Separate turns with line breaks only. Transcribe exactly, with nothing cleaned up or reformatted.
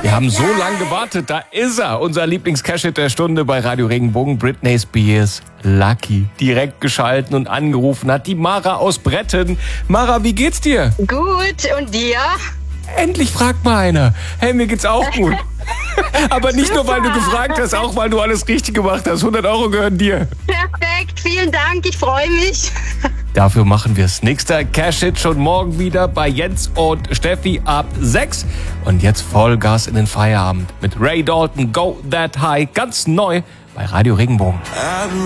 Wir haben so lange gewartet, da ist er, unser Lieblings-Cash-Hit der Stunde bei Radio Regenbogen, Britney Spears, Lucky. Direkt geschalten und angerufen hat die Mara aus Bretten. Mara, wie geht's dir?
Gut, und dir?
Endlich fragt mal einer. Hey, mir geht's auch gut. Aber nicht nur, weil du gefragt hast, auch weil du alles richtig gemacht hast. hundert Euro gehören dir.
Perfekt, vielen Dank, ich freue mich.
Dafür machen wir es. Nächster Cash-Hit schon morgen wieder bei Jens und Steffi ab sechs. Und jetzt Vollgas in den Feierabend mit Ray Dalton, Go That High, ganz neu bei Radio Regenbogen.